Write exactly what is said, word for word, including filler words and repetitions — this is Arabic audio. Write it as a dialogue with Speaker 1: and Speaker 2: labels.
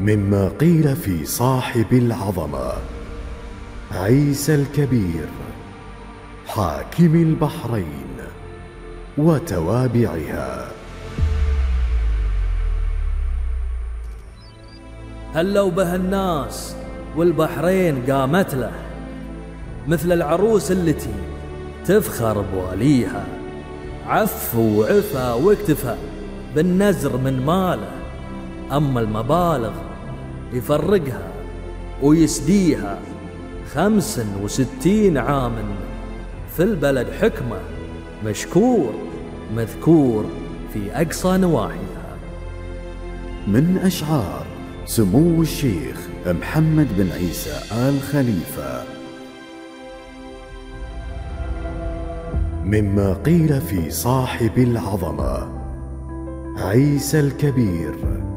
Speaker 1: مما قيل في صاحب العظمة عيسى الكبير حاكم البحرين وتوابعها.
Speaker 2: هلوا به الناس والبحرين قامت له، مثل العروس التي تفخر بواليها، عف وعفا واكتفى بالنزر من ماله. أما المبالغ يفرقها ويسديها خمس وستين عاما في البلد حكمة، مشكور مذكور في أقصى نواحيها.
Speaker 1: من أشعار سمو الشيخ محمد بن عيسى آل خليفة. مما قيل في صاحب العظمة عيسى الكبير